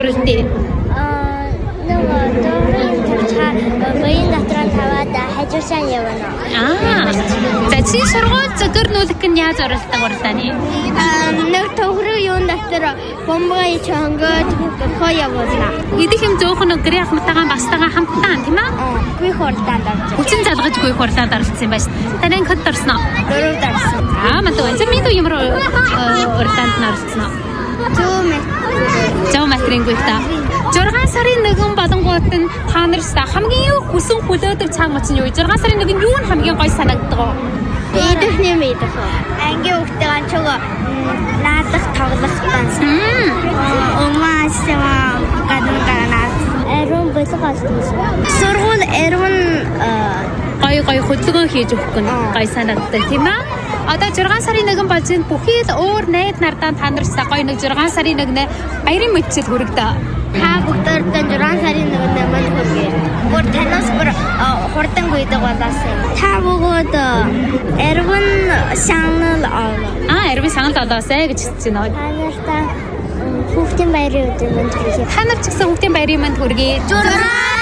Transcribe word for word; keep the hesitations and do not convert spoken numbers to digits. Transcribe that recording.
그런데 어, 너무 또린 다 부인 같은 다와다 해주셔야 해요. 아, 자, 진실로 저걸 놓을건 야 저랬다 그랬다니. 아, 너 도로 용다더라. bomba의 정거 거야 보자. 이득임 좋고는 그래 함따가 마스다가 함따 тийм аа. 어, 그 хор단다. хүчин залгаж гүй хурдан дарсан юм байна. Танин хэд дарсан уу? 도로 дарсан. Аа, мань энэ минь юмр уртанд нарсан уу? Зүүм. Жоо материнггүй та. зургаан сарын нэгэн болонгууд нь та нар хамгийн хүсэн хүлээдэг цаг мөч нь юу? зургаан сарын нэгэн юу нь хамгийн гоё санагддаг вэ? Эдгний мэдэх. Анги өгдөг чого наадах тоглох тансан. Умаасаа гадна гарнаас. Эрүүн болголт. Сургууль эрүүн гоё гоё хөдөлгөөн хийж өгөх нь гоё санагддаг тийм аа. Одоо зургаан сарын нэгэн болж энэ бүхий л өөр найд нардаа та нар гоё нэг зургаан сарын нэгнээ баярын мэдчил хүрэгдээ. Та бүгдээрээ зургаан сарын нэгэн манд хүргэе. Бүр танаас бүр хурдан гүйдэг болоосаа. Та бүгд эрүүн шанал аа. Аа, эрүүн шанал болоосаа гэж хэлж байна. Та нартай хүүхдийн баярын өдөр манд хүргэе. Та нар ч гэсэн хүүхдийн баярын манд хүргэе. Зургаан